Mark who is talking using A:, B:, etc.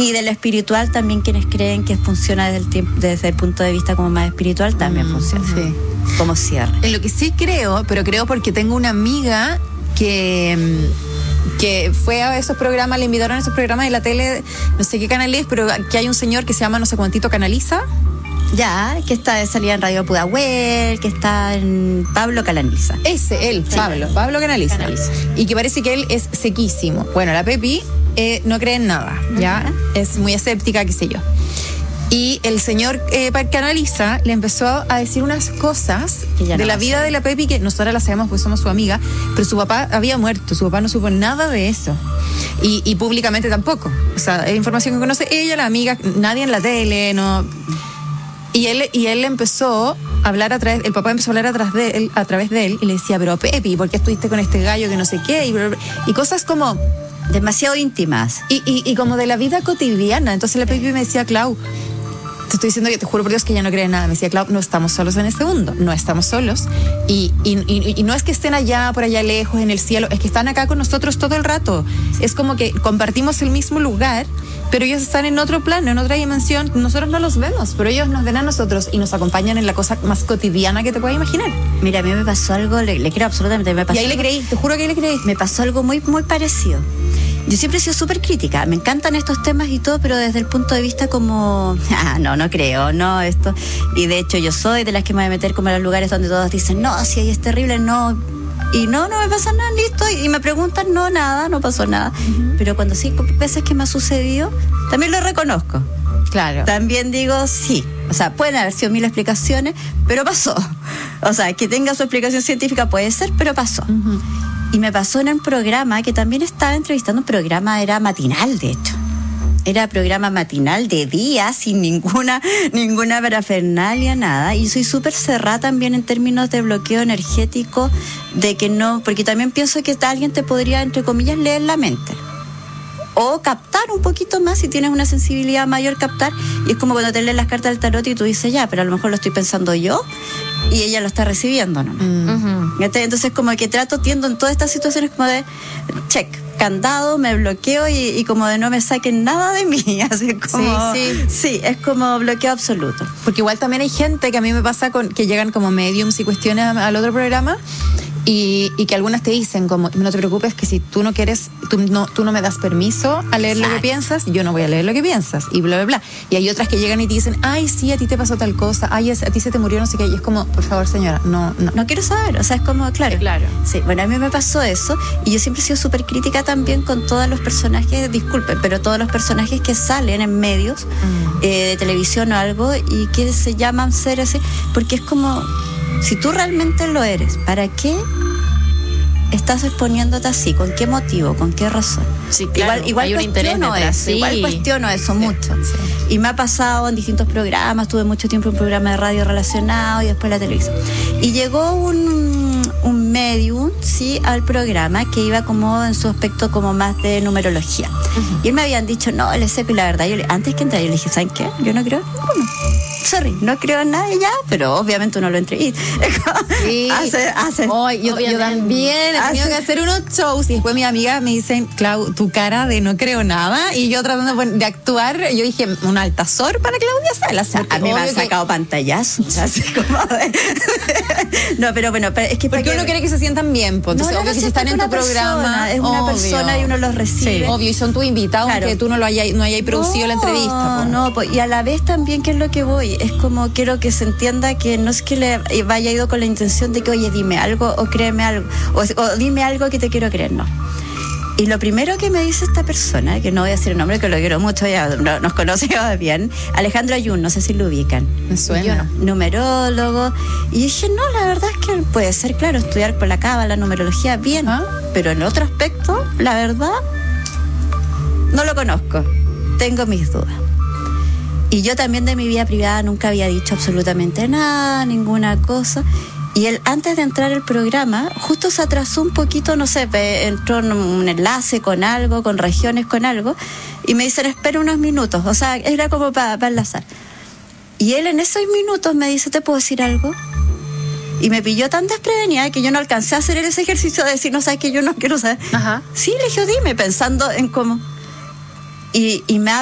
A: Y de lo espiritual también, quienes creen que funciona desde el punto de vista como más espiritual, también funciona.
B: Sí.
A: Como cierre.
B: En lo que sí creo, pero creo porque tengo una amiga que fue a esos programas, le invitaron a esos programas de la tele, no sé qué canal es, pero que hay un señor que se llama no sé cuántito Canaliza.
A: Ya, que está salida en Radio Pudahuel, que está en Pablo Canaliza.
B: Él, sí. Pablo Canaliza. Y que parece que él es sequísimo. Bueno, la Pepi no cree en nada, ¿ya? Es muy escéptica, qué sé yo. Y el señor Canaliza le empezó a decir unas cosas de la vida de la Pepi que nosotras la sabemos porque somos su amiga, pero su papá había muerto, su papá no supo nada de eso. Y públicamente tampoco. O sea, es información que conoce ella, la amiga, nadie en la tele, no. Y él empezó a hablar el papá empezó a hablar a través de él y le decía, pero Pepi, ¿por qué estuviste con este gallo que no sé qué? Y cosas como
A: demasiado íntimas.
B: Y como de la vida cotidiana. Entonces la Pepi me decía, Clau, te estoy diciendo que te juro por Dios que ella no cree en nada. Me decía, Clau, no estamos solos en este mundo, no estamos solos. Y no es que estén allá, por allá lejos, en el cielo, es que están acá con nosotros todo el rato. Es como que compartimos el mismo lugar, pero ellos están en otro plano, en otra dimensión. Nosotros no los vemos, pero ellos nos ven a nosotros y nos acompañan en la cosa más cotidiana que te puedas imaginar.
A: Mira, a mí me pasó algo, le creo absolutamente.
B: Y ahí le creí, te juro que ahí le creí.
A: Me pasó algo muy, muy parecido. Yo siempre he sido súper crítica, me encantan estos temas y todo, pero desde el punto de vista como, no creo, no, esto. Y de hecho yo soy de las que me voy a meter como en los lugares donde todos dicen, no, si ahí es terrible, no. Y no me pasa nada, listo. Y me preguntan, no pasó nada. Pero cuando 5 veces que me ha sucedido, también lo reconozco.
B: Claro.
A: También digo, sí. O sea, pueden haber sido 1000 explicaciones, pero pasó. O sea, que tenga su explicación científica puede ser, pero pasó. Y me pasó en un programa que también estaba entrevistando, un programa, era matinal, de hecho. Era programa matinal de día, sin ninguna parafernalia, nada. Y soy súper cerrada también en términos de bloqueo energético, de que no, porque también pienso que alguien te podría, entre comillas, leer la mente. O captar un poquito más, si tienes una sensibilidad mayor, captar. Y es como cuando te lees las cartas del tarot y tú dices, ya, pero a lo mejor lo estoy pensando yo y ella lo está recibiendo, ¿no? Entonces como que tiendo en todas estas situaciones como de check, candado, me bloqueo y como de no me saquen nada de mí, así como sí, es como bloqueo absoluto.
B: Porque igual también hay gente que a mí me pasa que llegan como mediums y cuestiones al otro programa y que algunas te dicen como, no te preocupes, que si tú no quieres, tú no me das permiso a leer lo que piensas, yo no voy a leer lo que piensas y bla, bla, bla. Y hay otras que llegan y te dicen, ay, sí, a ti te pasó tal cosa, ay, a ti se te murió no sé qué, y es como, por favor, señora, no
A: quiero saber, o sea, es como, claro. Sí, bueno, a mí me pasó eso y yo siempre he sido súper crítica también con todos los personajes, disculpen, pero todos los personajes que salen en medios de televisión o algo y que se llaman ser así, porque es como, si tú realmente lo eres, ¿para qué estás exponiéndote así? ¿Con qué motivo? ¿Con qué razón?
B: Sí, claro,
A: igual
B: hay un interés
A: detrás,
B: sí.
A: Igual cuestiono eso mucho.
B: Sí.
A: Y me ha pasado en distintos programas, tuve mucho tiempo en un programa de radio relacionado y después la televisión. Y llegó un medium, sí, al programa que iba como en su aspecto como más de numerología. Y él me habían dicho, no, él es seco, y la verdad, antes que entrar, yo le dije, ¿saben qué? Yo no creo en ninguno. Sorry, no creo en nada ya, pero obviamente uno lo entrevista.
B: Sí. Yo también he tenido que hacer unos shows y después mis amigas me dicen, Clau, tu cara de no creo nada, y yo tratando de actuar, yo dije, un altazor para Claudia Salas.
A: A mí me han sacado pantallazos, así como no, pero bueno, es que
B: porque uno quiere que se sientan bien, pues, entonces, obvio que si están en tu programa,
A: es una persona y uno los recibe.
B: Sí, obvio, y son tus invitados, claro, que tú no hayas producido la entrevista.
A: Y a la vez también, ¿qué es lo que voy? Es como quiero que se entienda que no es que le vaya ido con la intención de que, oye, dime algo o créeme algo, o dime algo que te quiero creer, no. Y lo primero que me dice esta persona, que no voy a decir el nombre, que lo quiero mucho, ya nos conocemos bien, Alejandro Ayun, no sé si lo ubican.
B: Me suena.
A: Numerólogo. Y dije, no, la verdad es que puede ser, claro, estudiar por la cábala, la numerología, bien, pero en otro aspecto, la verdad, no lo conozco. Tengo mis dudas. Y yo también de mi vida privada nunca había dicho absolutamente nada, ninguna cosa. Y él, antes de entrar al programa, justo se atrasó un poquito, no sé, entró en un enlace con algo, con regiones, con algo, y me dicen, espera unos minutos. O sea, era como para enlazar. Y él en esos minutos me dice, ¿te puedo decir algo? Y me pilló tan desprevenida que yo no alcancé a hacer ese ejercicio de decir, no sabes que yo no quiero saber.
B: Ajá.
A: Sí, le dije, dime, pensando en cómo. Y me